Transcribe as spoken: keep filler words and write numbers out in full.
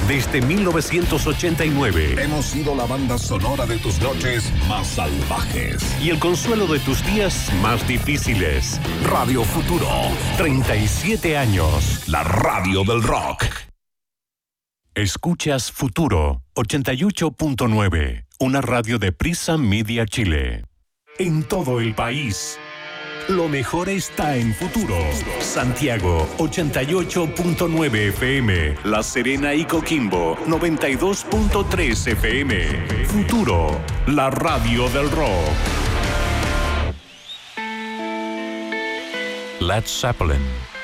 Desde mil novecientos ochenta y nueve. Hemos sido la banda sonora de tus noches más salvajes. Y el consuelo de tus días más difíciles. Radio Futuro. treinta y siete años. La radio del rock. Escuchas Futuro ochenta y ocho punto nueve. Una radio de Prisa Media Chile. En todo el país. Lo mejor está en Futuro. Santiago, ochenta y ocho punto nueve F M. La Serena y Coquimbo, noventa y dos punto tres F M. Futuro, la radio del rock. Led Zeppelin.